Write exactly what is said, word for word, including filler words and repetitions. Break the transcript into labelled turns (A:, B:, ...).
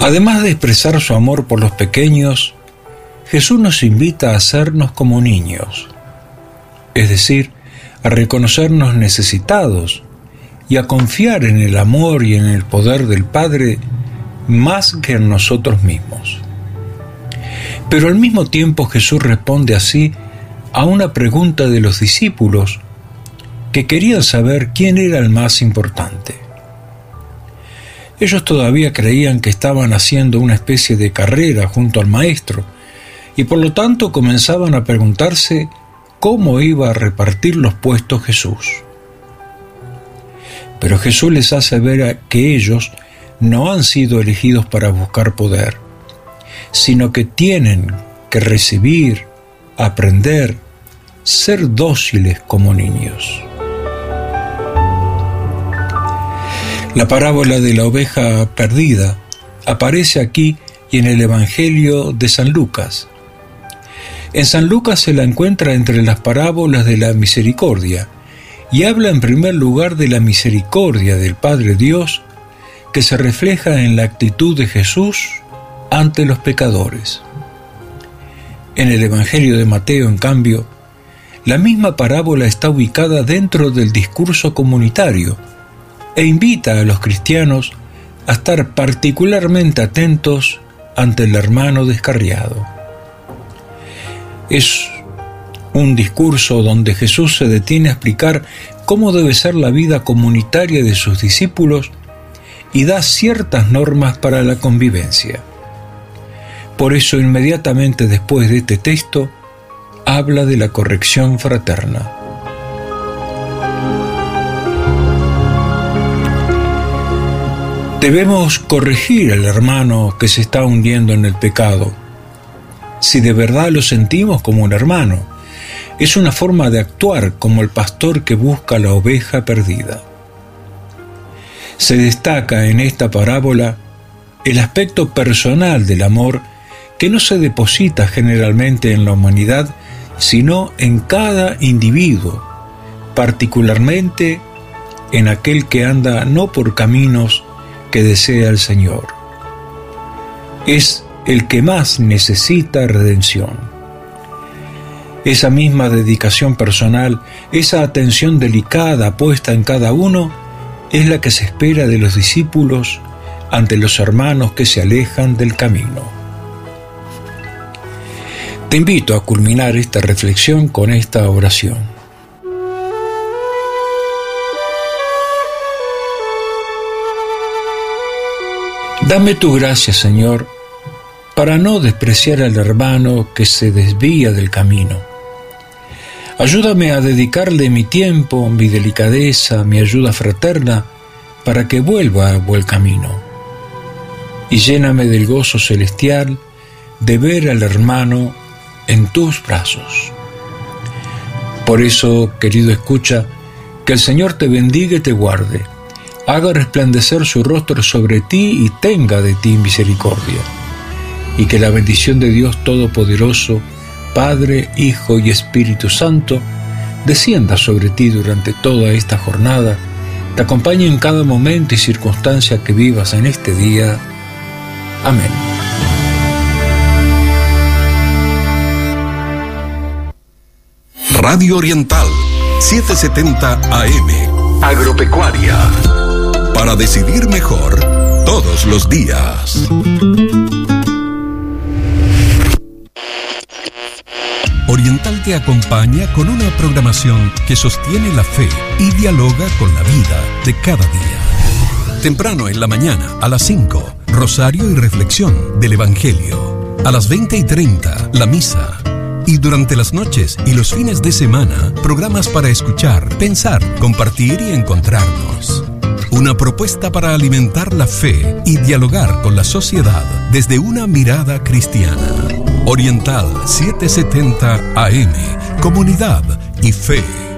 A: Además de expresar su amor por los pequeños, Jesús nos invita a hacernos como niños, es decir, a reconocernos necesitados y a confiar en el amor y en el poder del Padre más que en nosotros mismos. Pero al mismo tiempo Jesús responde así a una pregunta de los discípulos que querían saber quién era el más importante. Ellos todavía creían que estaban haciendo una especie de carrera junto al Maestro y por lo tanto comenzaban a preguntarse cómo iba a repartir los puestos Jesús. Pero Jesús les hace ver que ellos no han sido elegidos para buscar poder, sino que tienen que recibir, aprender, ser dóciles como niños. La parábola de la oveja perdida aparece aquí y en el Evangelio de San Lucas. En San Lucas se la encuentra entre las parábolas de la misericordia y habla en primer lugar de la misericordia del Padre Dios que se refleja en la actitud de Jesús ante los pecadores. En el Evangelio de Mateo, en cambio, la misma parábola está ubicada dentro del discurso comunitario e invita a los cristianos a estar particularmente atentos ante el hermano descarriado. Es un discurso donde Jesús se detiene a explicar cómo debe ser la vida comunitaria de sus discípulos y da ciertas normas para la convivencia. Por eso, inmediatamente después de este texto, habla de la corrección fraterna. Debemos corregir al hermano que se está hundiendo en el pecado. Si de verdad lo sentimos como un hermano, es una forma de actuar como el pastor que busca la oveja perdida. Se destaca en esta parábola el aspecto personal del amor que no se deposita generalmente en la humanidad, sino en cada individuo, particularmente en aquel que anda no por caminos que desea el Señor. Es el que más necesita redención. Esa misma dedicación personal, esa atención delicada puesta en cada uno, es la que se espera de los discípulos ante los hermanos que se alejan del camino. Te invito a culminar esta reflexión con esta oración. Dame tu gracia, Señor, para no despreciar al hermano que se desvía del camino. Ayúdame a dedicarle mi tiempo, mi delicadeza, mi ayuda fraterna, para que vuelva a buen camino. Y lléname del gozo celestial de ver al hermano en tus brazos. Por eso, querido escucha, que el Señor te bendiga y te guarde, haga resplandecer su rostro sobre ti y tenga de ti misericordia. Y que la bendición de Dios Todopoderoso, Padre, Hijo y Espíritu Santo, descienda sobre ti durante toda esta jornada, te acompañe en cada momento y circunstancia que vivas en este día. Amén.
B: Radio Oriental, setecientos setenta A M, Agropecuaria, para decidir mejor todos los días. Oriental te acompaña con una programación que sostiene la fe y dialoga con la vida de cada día. Temprano en la mañana, a las cinco, rosario y reflexión del Evangelio. A las veinte y treinta, la misa. Y durante las noches y los fines de semana, programas para escuchar, pensar, compartir y encontrarnos. Una propuesta para alimentar la fe y dialogar con la sociedad desde una mirada cristiana. Oriental setecientos setenta A M, Comunidad y Fe.